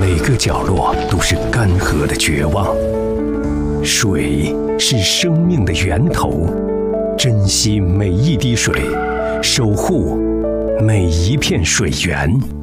每个角落都是干涸的绝望。水是生命的源头，珍惜每一滴水，守护每一片水源。